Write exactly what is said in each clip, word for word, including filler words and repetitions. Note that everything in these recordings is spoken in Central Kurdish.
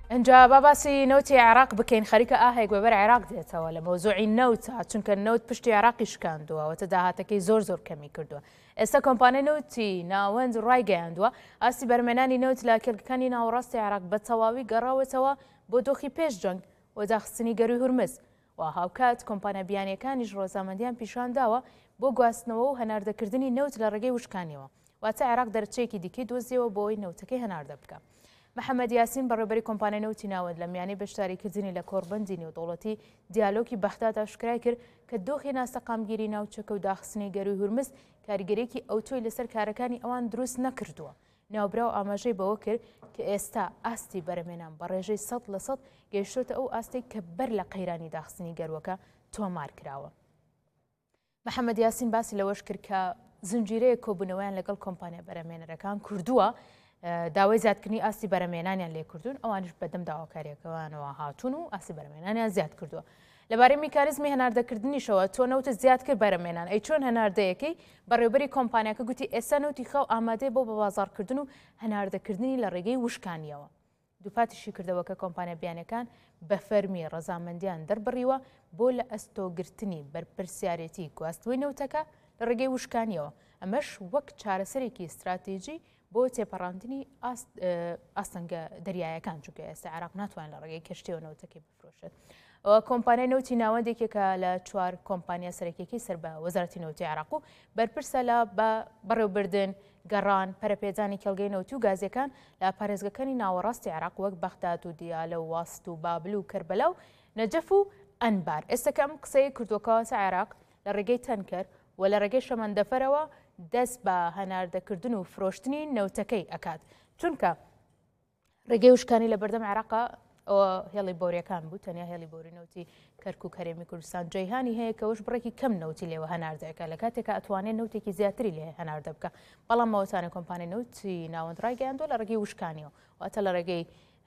اینجا باباسی نوتی عراق بکەین خەریکە ئاهەیەک بەبەر عێراق دێتەوە لە مۆزوعی نەوتە چونکە نەوت پشتی عێراقی شکاندووە وەتە داهاتەکەی زۆر زۆر کەمی کردووە. ئێستا کۆمپانیای نەوتی ناوەند ڕایگەیاندووە ئاستی بەرمێنانی نەوت لە کێلگەکانی ناوەڕاستی عێراق بە تەواوی گەڕاوەتەوە بۆ دۆخی پێش جەنگ و داخستنی گەروی هورمز و هاوکات کۆمپانیا بیانیەکانیش ڕۆزامەندیان پیشان داوە بۆ گواستنەوە و هەناردەکردنی نەوت لە ڕێگەی وشکانیەوە واتە عێراق دەرچەیەکی دیکەی دۆزیەوە بۆی نەوتەکەی هەناردە بکە. محەممەد یاسین بەڕێبەری کۆمپانیای نەوتی ناوەند لە میانەی بەشداریکردنی لە کۆڕبەندی نێودەوڵەتی دیالۆگی بەغداد ئاشکرای کرد کە دۆخی ناسەقامگیری ناوچەکە و داخستنی گەروی هورمز کاریگەرێکی ئەوتۆی لەسەر کارەکانی ئەوان دروست نەکردووە. ناوبراو ئاماژەی بەوە کرد کە ئێستا ئاستی بەرەمێنان بە ڕێژەی سەد لە سەد گەیشتۆتە ئەو ئاستەی کە بەر لە قەیرانی داخستنی گەروەکە تۆمار کراوە. محەممەد یاسین باسی لەوەش کرد کە زنجیرەیە کۆبوونەوەیان لەگەڵ کۆمپانیا بەرەمێنەرەکان کردووە داوای زیادکردنی ئاستی بەرەمێنانیان لێ کردوون ئەوانش بەدەم داواکاریەکەوانەوە هاتوون و ئاستی بەرەمێنانیان زیاد کردووە. لەبارەی میکانیزمی هەناردەکردنیشەوە تۆ نەوتت زیاد کرد بەرەمێنان ئەی چۆن هەناردەیەکەی بەڕێوەبەری کۆمپانیاکە گوتی ئێستا نەوتی خەو ئامادەی بۆ بە بازاڕکردن و هەناردەکردنی لە ڕێگەی وشکانیەوە. دووپاتیشی کردەوە کە کۆمپانیا بیانەکان بە فەرمی ڕەزامەندیان دەربڕیوە بۆ لە ئەستۆگرتنی بەرپرسیارەتی گواستوی نەوتەکە لە ڕێگەی وشکانیەوە ئەمەش وەک چارەسەرێکی استراتیژی بۆ تێپەڕاندنی ئاستەنگە دەریایەکان چونکە ئێستا عێراق ناتوانێت لە ڕێگەی کەشتیەوە نەوتەکەی بفرۆشێت. ئەوە کۆمپانیای نەوتی ناوەندێکێکە لە چوار کۆمپانیا سەرەکیەکەی سەر بە وەزارەتی نەوتی عێراق و بەرپرسە لە بەڕێوەبردن گەڕان پەرەپێدانی کێڵگەی نەوتی و گازیەکان لە پارێزگەکانی ناوەڕاستی عێراق وەک بەغداد و دیالە و واست و بابل و کەربەلا و نەجەف و ئەنبار. ئێستا کەم قسەی کردووەکەواتە عێراق لە ڕێگەی تەنکەر و لە ڕێگەی شەمەندەفەرەوە دەست بە هەناردەکردن و فرۆشتنی نەوتەکەی ئەکات چونکە ڕێگەی وشکانی لە بەردەم عێراقا ئەوە هێڵی بۆریەکان بوو تەنیا هێڵی بۆری نەوتی کەرک و کەرێمی کوردستان جەیهانی هەیە کەەوەش بڕێکی کەم نەوتی لێوە هەناردەکە لە کاتێکە ئەتوانێت نەوتێکی زیاتری لێ هەناردە بکە بەڵام ماوەتانە کۆمپانیای نەوتی ناوەند ڕایگەیاندووە لە ڕێگەی وشکانیەوە واتە لە ڕێگەی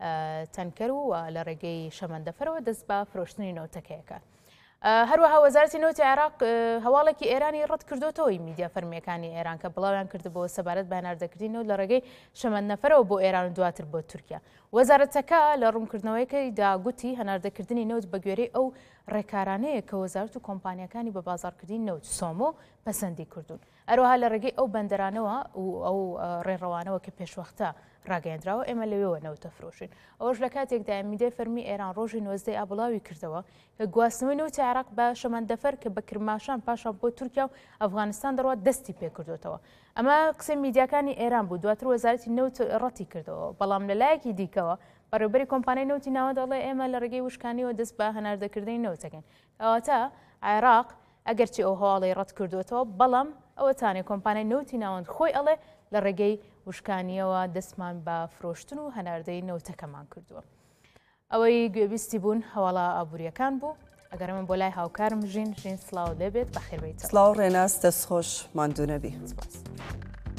تەنکەر و لە ڕێگەی شەمەندەفەرەوە دەست بە فرۆشتنی نەوتەکەیەکە. هەروەها وەزارەتی نەوتی عێراق هەواڵێکی ئێرانی ڕەت کردوتەوەی میدیا فەرمیەکانی ئێران کە بڵاویان کردبەوە سەبارەت بە هەناردەکردنەوە لە ڕێگەی شەمەندەفەرەوە بۆ ئێران و دواتر بۆ تورکیا. وەزارەتەکە لە ڕوونکردنەوەیەکەی داگوتی هەناردەکردنی نەوت بە گوێرەی ئەو ڕێکارانەیە کە وەزارەت و کۆمپانیەکانی بە بازاڕکردنی نەوت سۆمۆ پەسەندی کردوون. هەروەها لە ڕێگەی ئەو بەندەرانەوە و ئەو ڕێڕەوانەوە کە پێشوەختە ڕاگەیاندراوە ئێمە لەوێوە نەوتە فرۆشین. ئەوەش لە کاتێکدا میدیای فەرمی ئێران ڕۆژی نۆزدەی ئابڵاوی کردەوە کە گواستنەوەی نەوتی عێراق بە شەمەندەفەر کە بە کرماشان پاشان بۆ تورکیا و ئەفغانستان دەڕوات دەستی پێکردوێتەوە. ئەمە قسەی میدیاکانی ئێران بوو دواتر وەزارەتی نەوت ڕەتی کردەوە بەڵام لە لایەکی دیکەوە بەڕێوەبەری کۆمپانیای نەوتی ناوەند دەڵێ ئێمە لە ڕێگەی وشکانیەوە دەست بە هەناردەکردنی نەوتەکەین. ئەواتە عێراق ئەگەرچی ئەو هەواڵی ڕەت کردوێتەوە بەڵام ئەوەتانێ کۆمپانیای نەوتی ناوەند خۆی ئەڵێ لە ڕێگەی وشکانیەوە دەستمان بە فرۆشتن و هەناردەی نەوتەکەمان کردووە. ئەوەی گوێبیستی بوون هەواڵە ئابوووریەکان بوو. ئەگەر من بۆ لای هاوکارم ژین ژین سلااو لێبێت بەخێربیت. سلااو ڕێناس دەستخۆش ماندوو نەبی.